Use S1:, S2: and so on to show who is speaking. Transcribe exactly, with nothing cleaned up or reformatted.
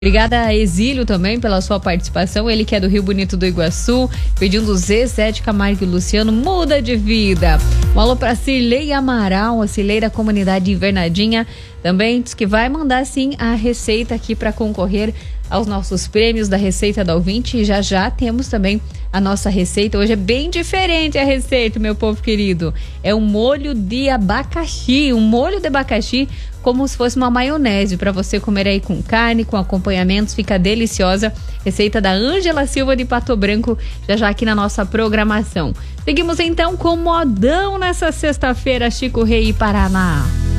S1: Obrigada a Exílio também pela sua participação, ele que é do Rio Bonito do Iguaçu, pedindo Zezé de Camargo e Luciano, muda de vida. Um alô para Cirlei Amaral, a Cirlei da comunidade Invernadinha, também diz que vai mandar sim a receita aqui para concorrer aos nossos prêmios da Receita da Ouvinte, e já já temos também a nossa receita. Hoje é bem diferente a receita, meu povo querido. É um molho de abacaxi, um molho de abacaxi como se fosse uma maionese para você comer aí com carne, com acompanhamentos, fica deliciosa. Receita da Ângela Silva de Pato Branco, já já aqui na nossa programação. Seguimos então com modão nessa sexta-feira, Chico Rei e Paraná.